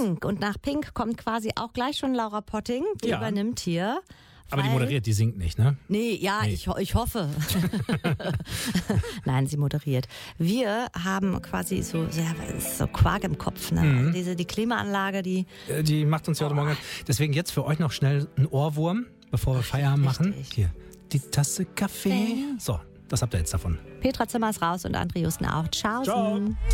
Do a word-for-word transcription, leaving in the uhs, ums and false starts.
Pink. Und nach Pink kommt quasi auch gleich schon Laura Potting. Die Ja. übernimmt hier. Aber die moderiert, die singt nicht, ne? Nee, ja, Nee. Ich, ich hoffe. Nein, sie moderiert. Wir haben quasi so, so, ja, so Quark im Kopf. Ne? Mhm. Also diese, die Klimaanlage, die... Äh, Die macht uns ja heute Morgen. Deswegen jetzt für euch noch schnell ein Ohrwurm, bevor wir Feierabend machen. richtig. Hier, die Tasse Kaffee. So, das habt ihr jetzt davon. Petra Zimmer ist raus und André Justen auch. Ciao. Ciao.